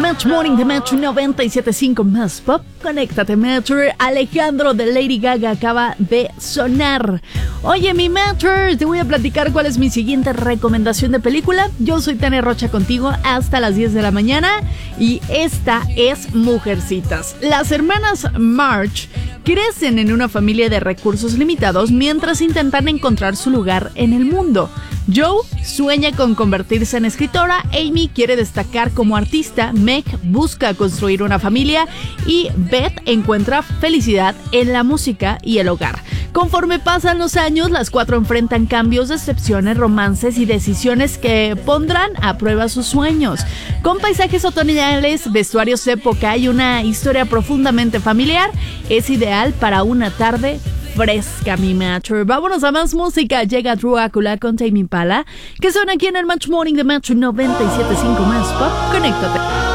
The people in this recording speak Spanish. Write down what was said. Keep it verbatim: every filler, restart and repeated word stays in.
Match Morning de Match noventa y siete punto cinco más pop. Conéctate, Matcher. Alejandro de Lady Gaga acaba de sonar. Oye, mi Matcher, te voy a platicar cuál es mi siguiente recomendación de película. Yo soy Tania Rocha contigo hasta las diez de la mañana y esta es Mujercitas. Las hermanas March crecen en una familia de recursos limitados mientras intentan encontrar su lugar en el mundo. Joe sueña con convertirse en escritora, Amy quiere destacar como artista, Meg busca construir una familia y Beth encuentra felicidad en la música y el hogar. Conforme pasan los años, las cuatro enfrentan cambios, decepciones, romances y decisiones que pondrán a prueba sus sueños. Con paisajes otoñales, vestuarios de época y una historia profundamente familiar, es ideal para una tarde fresca, mi Matcher. Vámonos a más música. Llega Drácula con Tame Impala, que son aquí en el Match Morning de Match noventa y siete punto cinco más pop. Conéctate.